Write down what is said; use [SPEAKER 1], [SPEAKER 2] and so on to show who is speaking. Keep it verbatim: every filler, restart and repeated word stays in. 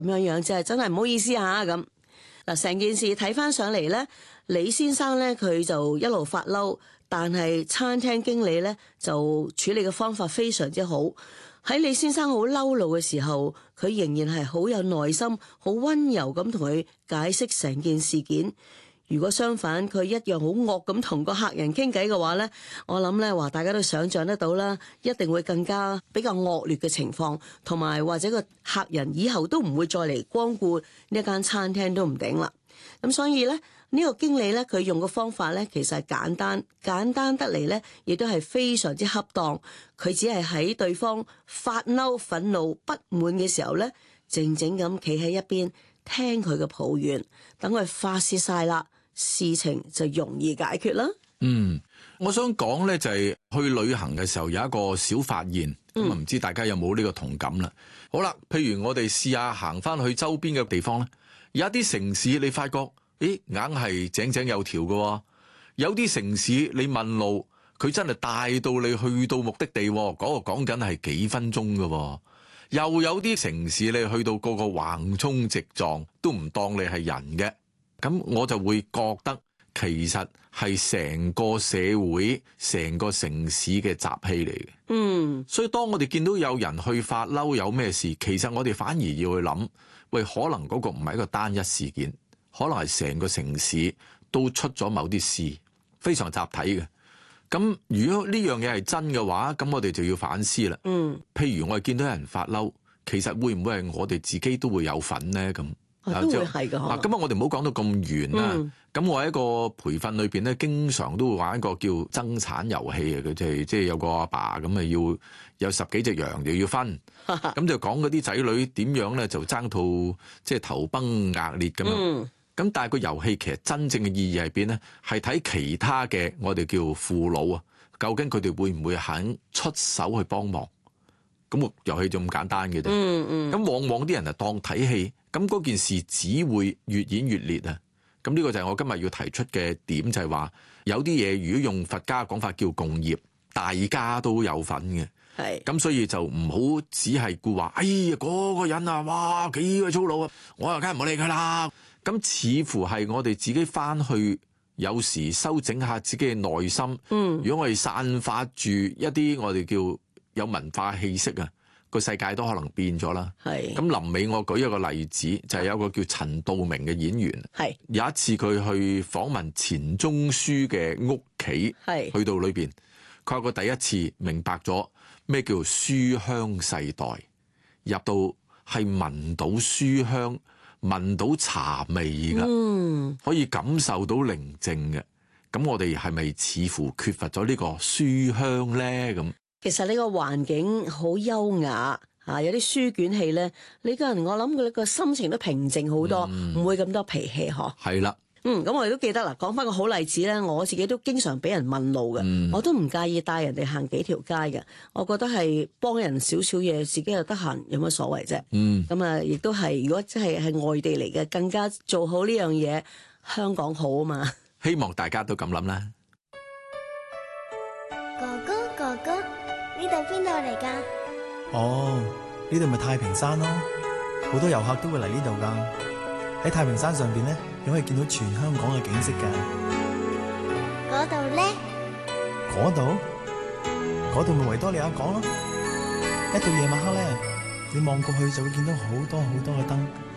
[SPEAKER 1] 咁樣樣即係真係唔好意思嚇咁。嗱，成件事睇翻上嚟咧，李先生咧佢就一路發嬲，但係餐廳經理咧就處理嘅方法非常之好。喺李先生好嬲怒嘅時候，佢仍然係好有耐心、好溫柔咁同佢解釋成件事件。如果相反，佢一樣好惡咁同個客人傾偈嘅話咧，我諗咧話大家都想象得到啦，一定會更加比較惡劣嘅情況，同埋或者個客人以後都唔會再嚟光顧呢間餐廳都唔定啦。咁所以咧，呢個經理咧，佢用嘅方法咧，其實係簡單，簡單得嚟咧，亦都係非常之恰當。佢只係喺對方發嬲、憤怒、不滿嘅時候咧，靜靜咁企喺一邊聽佢嘅抱怨，等佢發泄晒啦，事情就容易解決啦。
[SPEAKER 2] 嗯，我想講咧就係去旅行嘅時候有一個小發現，咁啊唔知大家有冇呢個同感啦。好啦，譬如我哋試下行翻去周邊嘅地方咧，有一啲城市你發覺，咦，硬係井井有條嘅；有啲城市你問路，佢真係帶到你去到目的地，嗰個講緊係幾分鐘嘅。又有啲城市你去到個個橫衝直撞，都唔當你係人嘅。咁我就會覺得其實係成個社會、成個城市嘅集氣嚟嘅。嗯，所以當我哋見到有人去發嬲，有咩事，其實我哋反而要去諗，喂，可能嗰個唔係一個單一事件，可能係成個城市都出咗某啲事，非常集體嘅。咁如果呢樣嘢係真嘅話，咁我哋就要反思啦。嗯，譬如我哋見到有人發嬲，其實會唔會係我哋自己都會有份呢？咁
[SPEAKER 1] 都會係㗎。
[SPEAKER 2] 嗱，今日我哋唔好講到咁遠啦。咁、嗯、我喺一個培訓裏邊咧，經常都會玩一個叫爭產遊戲嘅，佢即係即係有個阿爸咁啊，要有十幾隻羊就要分，咁就講嗰啲仔女點樣咧就爭到即係頭崩額裂咁樣。咁、嗯、但係個遊戲其實真正嘅意義係邊咧？係睇其他嘅我哋叫父老啊，究竟佢哋會唔會肯出手去幫忙？咁個遊戲就咁簡單嘅啫。嗯嗯。咁往往啲人啊當睇戲。咁嗰件事只會越演越烈啊！咁呢個就係我今日要提出嘅點，就係話有啲嘢如果用佛家講法叫共業，大家都有份嘅。係。咁所以就唔好只係顧話，哎呀嗰個人啊，哇幾個粗魯啊，我又梗係唔好理佢啦。咁似乎係我哋自己翻去有時修整下自己嘅內心。嗯。如果我哋散發住一啲我哋叫有文化氣息啊，個世界都可能變咗啦。係咁，臨尾我舉一個例子，就係、是、有個叫陳道明嘅演員。係有一次佢去訪問錢鍾書嘅屋企，係去到裏邊，佢有個第一次明白咗咩叫書香世代，入到係聞到書香，聞到茶味噶，嗯，可以感受到寧靜嘅。咁我哋係咪似乎缺乏咗呢個書香咧？咁？
[SPEAKER 1] 其實呢個環境好優雅嚇，有啲書卷氣咧，你個人我諗佢個心情都平靜好多，唔、嗯、會咁多脾氣嗬。係啦，嗯，咁我哋都記得啦。講翻個好例子咧，我自己都經常俾人問路嘅、嗯，我都唔介意帶人哋行幾條街嘅。我覺得係幫人少少嘢，自己又得閒，有乜所謂啫？嗯，咁啊，亦都係如果真係係外地嚟嘅，更加做好呢樣嘢，香港好啊嘛。
[SPEAKER 2] 希望大家都咁諗啦。
[SPEAKER 3] 哥哥，哥哥。呢度邊度嚟㗎？
[SPEAKER 4] 哦，呢度咪太平山咯，好多遊客都會嚟呢度㗎。喺太平山上邊咧，你可以見到全香港嘅景色㗎。
[SPEAKER 3] 嗰度咧？
[SPEAKER 4] 嗰度？嗰度咪維多利亞港咯。一到夜晚黑咧，你望過去就會見到好多好多嘅燈。